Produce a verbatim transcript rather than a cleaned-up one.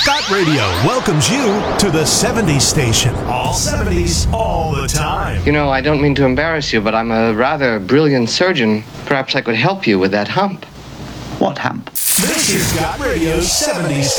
Scott Radio welcomes you to the seventies station. All seventies, all the time. You know, I don't mean to embarrass you, but I'm a rather brilliant surgeon. Perhaps I could help you with that hump. What hump? This is Scott Radio's seventies